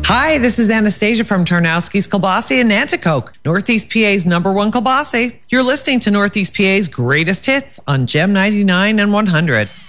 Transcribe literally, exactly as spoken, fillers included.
Hi, this is Anastasia from Tarnowski's Kielbasa in Nanticoke, Northeast P A's number one kielbasa. You're listening to Northeast P A's greatest hits on Gem ninety-nine and one hundred.